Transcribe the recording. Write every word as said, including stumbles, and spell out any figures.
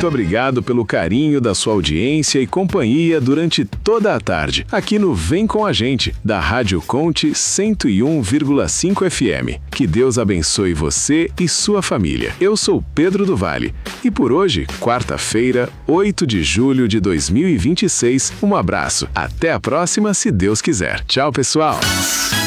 muito obrigado pelo carinho da sua audiência e companhia durante toda a tarde, aqui no Vem Com a Gente, da Rádio Conte cento e um vírgula cinco F M. Que Deus abençoe você e sua família. Eu sou Pedro do Vale e por hoje, quarta-feira, oito de julho de dois mil e vinte e seis, um abraço. Até a próxima, se Deus quiser. Tchau, pessoal!